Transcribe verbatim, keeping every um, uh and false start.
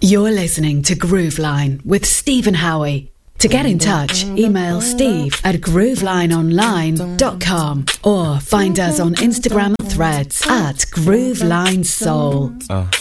You're listening to Grooveline with Stephen Howie. To get in touch, email steve at groovelineonline dot com or find us on Instagram and Threads at Groovelinesoul. Oh.